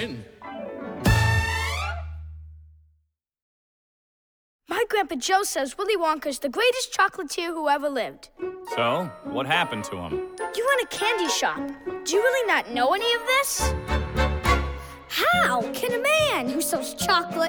My Grandpa Joe says Willy Wonka's the greatest chocolatier who ever lived. So, what happened to him? You run a candy shop. Do you really not know any of this? How can a man who sells chocolate